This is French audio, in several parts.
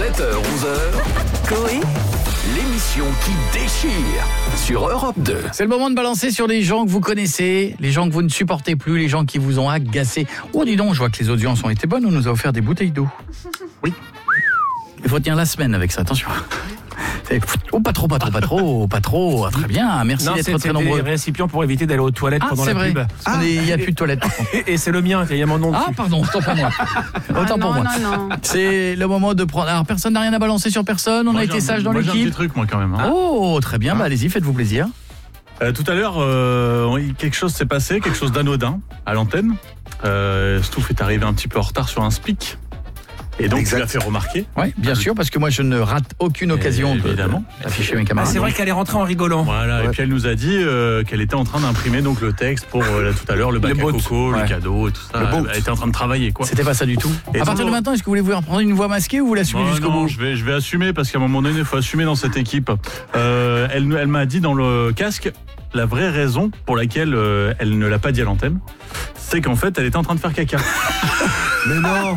7h-11h, Coé, l'émission qui déchire sur Europe 2. C'est le moment de balancer sur les gens que vous connaissez, les gens que vous ne supportez plus, les gens qui vous ont agacé. Oh, dis donc, je vois que les audiences ont été bonnes, on nous a offert des bouteilles d'eau. Oui. Il faut tenir la semaine avec ça, attention. Oh, pas trop. Ah, très bien, merci d'être très nombreux. C'est des récipients pour éviter d'aller aux toilettes pendant la pub. Il n'y a plus de toilettes. Et c'est le mien, il y a mon nom dessus. Ah, pardon, autant pour moi. Autant pour moi. Non. C'est le moment de prendre... Alors, personne n'a rien à balancer sur personne, on a été sage dans l'équipe. J'ai un petit truc, moi, quand même. Hein. Oh, très bien, allez-y, faites-vous plaisir. Tout à l'heure, quelque chose s'est passé, quelque chose d'anodin à l'antenne. Stouff est arrivé un petit peu en retard sur un speak. Et donc, tu l'as fait remarquer. Oui, bien sûr, parce que moi, je ne rate aucune occasion d'afficher mes camarades. C'est vrai qu'elle est rentrée en rigolant. Voilà, et puis elle nous a dit qu'elle était en train d'imprimer donc le texte pour tout à l'heure le bac à coco, le cadeau et tout ça. Elle était en train de travailler, quoi. C'était pas ça du tout. Et à partir de maintenant, est-ce que vous voulez reprendre une voix masquée ou vous l'assumez jusqu'au bout ? Je vais assumer parce qu'à un moment donné, il faut assumer dans cette équipe. Elle m'a dit dans le casque la vraie raison pour laquelle elle ne l'a pas dit à l'antenne, c'est qu'en fait, elle était en train de faire caca. Mais non.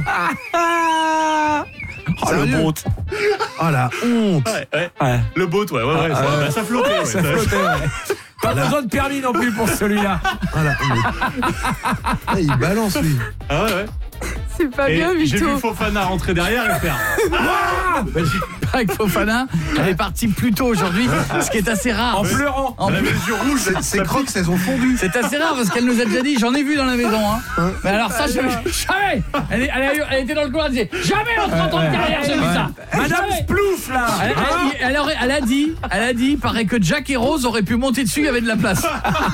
Oh, le bot. Oh la honte. Ouais. Le bot, ouais. Ça flottait. Ça flottait, Pas besoin de permis non plus pour celui-là. Il balance, lui. Ah ouais. C'est pas bien, Vito. J'ai vu Fofana rentrer derrière et faire. Avec Fofana, elle est partie plus tôt aujourd'hui, ce qui est assez rare. En pleurant. Elle avait les yeux rouges. Ses crocs, elles ont fondu. C'est assez rare parce qu'elle nous a déjà dit, j'en ai vu dans la maison. Hein. Mais alors ça, jamais. Elle était dans le couloir, elle disait, jamais en 30 ans de carrière, j'ai vu ça. Madame Splouf, là. Elle a dit, paraît que Jack et Rose auraient pu monter dessus, il y avait de la place.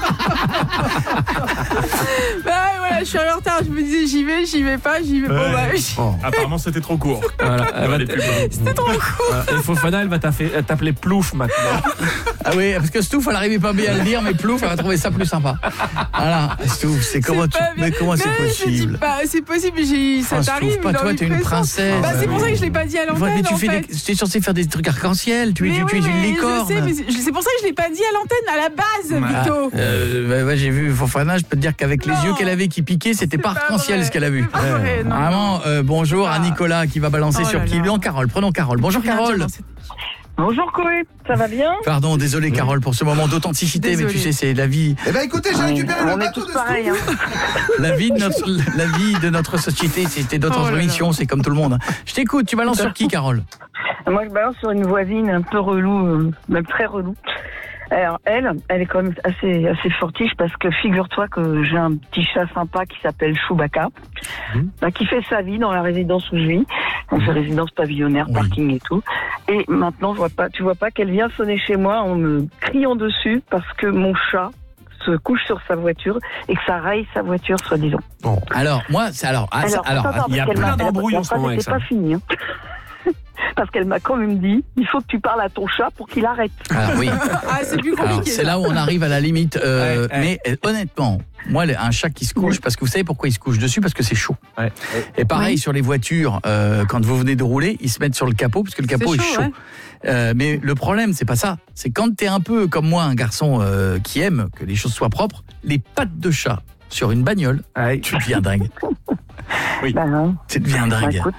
Voilà, je suis en retard, je me disais j'y vais pas. Apparemment, c'était trop court. Voilà, C'était trop court. Et Fofana, elle va t'appeler Plouf maintenant. Ah oui, parce que Stouff, elle n'arrivait pas bien à le dire, mais Plouf, elle va trouver ça plus sympa. Voilà, Stouff, c'est comment c'est possible ? C'est possible, ça t'arrive. Stouff, pas toi, t'es une princesse. C'est pour ça que je l'ai pas dit à l'antenne. Mais tu es censé faire des trucs arc-en-ciel, tu es une licorne. Je sais, mais c'est pour ça que je l'ai pas dit à l'antenne à la base, Vito. J'ai vu Fofana, je peux te dire qu'avec les yeux qu'elle avait qui piquaient, c'était pas arc-en-ciel ce qu'elle a vu. Vraiment, bonjour à Nicolas qui va balancer sur qui ? Non, Carole, prenons Carole. Bonjour Carole. Bonjour Coé, ça va bien ? Pardon, désolé Carole pour ce moment d'authenticité, mais tu sais, c'est la vie. Eh ben écoutez, j'ai récupéré le bateau de Stouff. La vie de notre société, c'était d'autres émissions, c'est comme tout le monde. Je t'écoute, tu balances sur qui Carole ? Moi je balance sur une voisine un peu relou, même très relou. Alors elle est quand même assez fortiche parce que figure-toi que j'ai un petit chat sympa qui s'appelle Chewbacca, qui fait sa vie dans la résidence où je vis. On fait résidence pavillonnaire, parking et tout. Et maintenant, tu vois pas qu'elle vient sonner chez moi en me criant dessus parce que mon chat se couche sur sa voiture et que ça raye sa voiture, soi-disant. Alors, il y a plein d'embrouilles en ce moment avec ça. C'est pas fini, parce qu'elle m'a quand même dit, il faut que tu parles à ton chat pour qu'il arrête. Alors oui. C'est plus compliqué. C'est là où on arrive à la limite. Mais honnêtement, moi, un chat qui se couche, parce que vous savez pourquoi il se couche dessus ? Parce que c'est chaud. Et pareil sur les voitures, quand vous venez de rouler, ils se mettent sur le capot parce que le capot est chaud. Mais le problème, c'est pas ça. C'est quand t'es un peu comme moi, un garçon qui aime que les choses soient propres, les pattes de chat sur une bagnole, tu deviens dingue. Oui, tu deviens dingue. Écoute,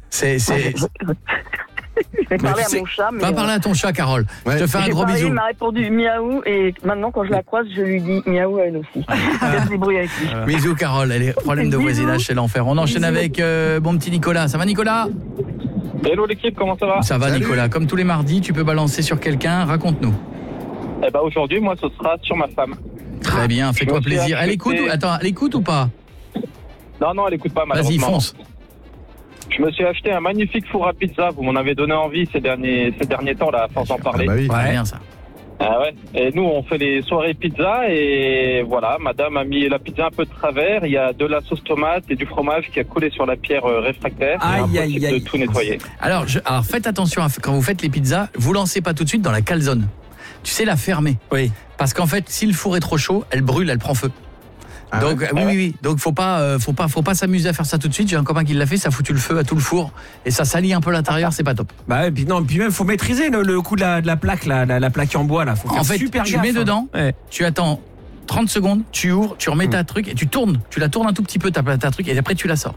je vais parler à mon chat. Va parler à ton chat, Carole. Je te fais un gros bisou. Il m'a répondu miaou et maintenant, quand je la croise, je lui dis miaou à elle aussi. Elle se débrouille avec lui. Bisous, Carole. Les problèmes de voisinage, c'est l'enfer. On enchaîne avec mon petit Nicolas. Ça va, Nicolas ? Hello l'équipe, comment ça va ? Ça va, Nicolas. Comme tous les mardis, tu peux balancer sur quelqu'un. Raconte-nous. Aujourd'hui, moi, ce sera sur ma femme. Très bien, fais-toi plaisir. Elle écoute ou pas ? Non, elle écoute pas, malheureusement. Vas-y, fonce. Je me suis acheté un magnifique four à pizza. Vous m'en avez donné envie ces derniers temps, là, à force d'en parler. Bien ça. Ah ouais. Et nous, on fait les soirées pizza et voilà, madame a mis la pizza un peu de travers. Il y a de la sauce tomate et du fromage qui a coulé sur la pierre réfractaire. Impossible de tout nettoyer. Alors faites attention, quand vous faites les pizzas, vous lancez pas tout de suite dans la calzone. Tu sais, la fermer. Oui. Parce qu'en fait, si le four est trop chaud, elle brûle, elle prend feu. Donc oui. Donc faut pas s'amuser à faire ça tout de suite. J'ai un copain qui l'a fait, ça a foutu le feu à tout le four et ça salit un peu l'intérieur, c'est pas top. Et puis même faut maîtriser le coup de la plaque, la plaque en bois là. Faut faire super tu gaffe, mets dedans, tu attends 30 secondes, tu ouvres, tu remets ta truc et tu la tournes un tout petit peu ta truc et après tu la sors.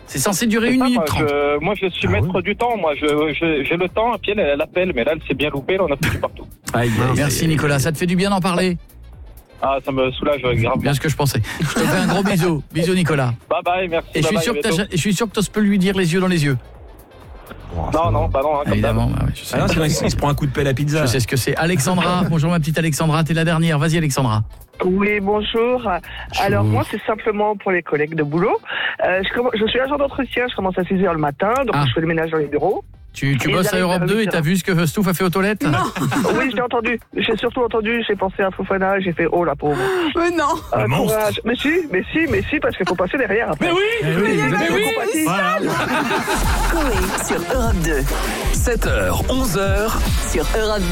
C'est censé durer 1 minute 30. Moi, je suis maître du temps. Moi, j'ai le temps. Et puis elle appelle, mais là, elle s'est bien loupée. Là, on a foutu partout. Merci Nicolas, ça te fait du bien d'en parler? Ah, ça me soulage grave. Bien ce que je pensais. Je te fais un gros bisou. Bisous Nicolas. Bye bye, merci. Et je suis sûr que t'oses pas lui dire les yeux dans les yeux. Non, hein, évidemment. Bah ouais, je sais. Alors, il se prend un coup de pelle à pizza. Je sais ce que c'est. Alexandra, bonjour ma petite Alexandra, t'es la dernière. Vas-y Alexandra. Oui, bonjour. Alors moi, c'est simplement pour les collègues de boulot. Je suis agent d'entretien, je commence à 6h le matin, donc je fais le ménage dans les bureaux. Tu bosses à Europe 2 et t'as vu ce que Stouff a fait aux toilettes? Non. Oui, j'ai entendu. J'ai surtout entendu, j'ai pensé à Fofana, j'ai fait oh la pauvre. Mais non. Courage. Mais si, parce qu'il faut passer derrière après. Mais oui. Voilà. Coé sur Europe 2. 7h, 11h sur Europe 2.